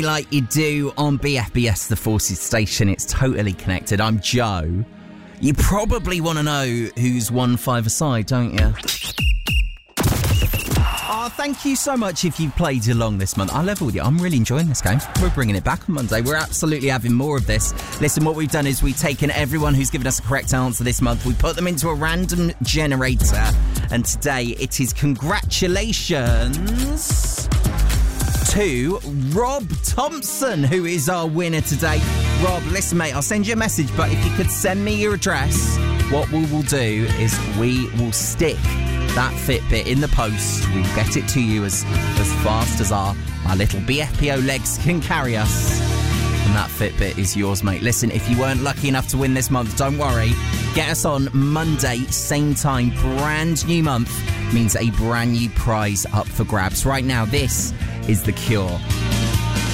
Like you do on BFBS, the Forces station. It's totally connected. I'm Joe. You probably want to know who's won five-a-side, don't you? Oh, thank you so much if you played along this month. I level with you. I'm really enjoying this game. We're bringing it back on Monday. We're absolutely having more of this. Listen, what we've done is we've taken everyone who's given us a correct answer this month. We put them into a random generator. And today it is congratulations to Rob Thompson, who is our winner today. Rob, listen, mate, I'll send you a message, but if you could send me your address, what we will do is we will stick that Fitbit in the post. We'll get it to you as fast as our little BFPO legs can carry us. And that Fitbit is yours, mate. Listen, if you weren't lucky enough to win this month, don't worry. Get us on Monday, same time, brand new month. Means a brand new prize up for grabs. Right now, this is The Cure